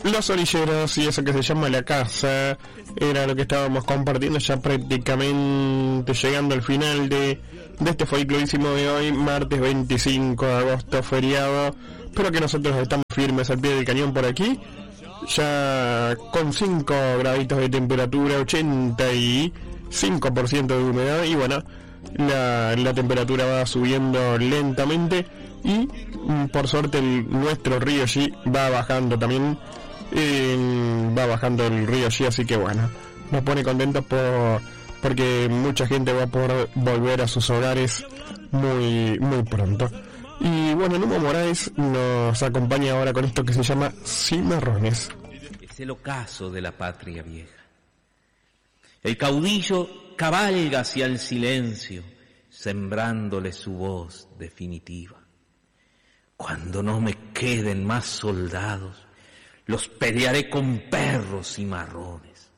Los orilleros y eso que se llama La Casa era lo que estábamos compartiendo, ya prácticamente llegando al final de este folclorísimo de hoy, martes 25 de agosto, feriado, pero que nosotros estamos firmes al pie del cañón por aquí, ya con 5 graditos de temperatura, 85% de humedad, y bueno, la temperatura va subiendo lentamente, y por suerte nuestro río G va bajando también. Va bajando el río G, así que bueno, nos pone contentos porque mucha gente va a poder volver a sus hogares muy pronto. Y bueno, Numo Moraes nos acompaña ahora con esto que se llama Cimarrones. Es el ocaso de la patria vieja. El caudillo cabalga hacia el silencio, sembrándole su voz definitiva. Cuando no me queden más soldados, los pelearé con perros y marrones.